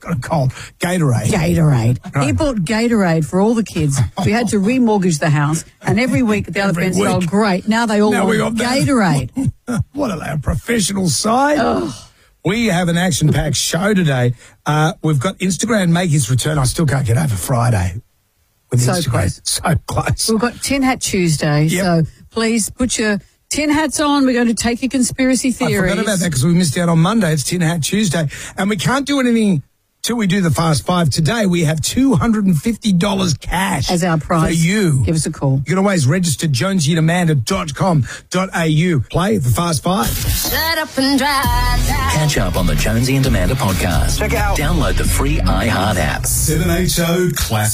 got a cold. Gatorade. Gatorade. Right. He bought Gatorade for all the kids. We had to remortgage the house, and every week the other parents said, "Oh, great! Now they all want Gatorade." What a professional side. Oh. We have an action-packed show today. We've got Instagram make its return. I still can't get over Friday. With so Instagram. close. So close. We've got Tin Hat Tuesday, so please put your tin hats on. We're going to take your conspiracy theories. I forgot about that because we missed out on Monday. It's Tin Hat Tuesday. And we can't do anything till we do the Fast Five. Today we have $250 cash as our prize for you. Give us a call. You can always register jonesyandamanda.com.au. Play the Fast Five. Shut up and drive. Catch up on the Jonesy and Amanda podcast. Check out. Download the free iHeart app. 780 Classic.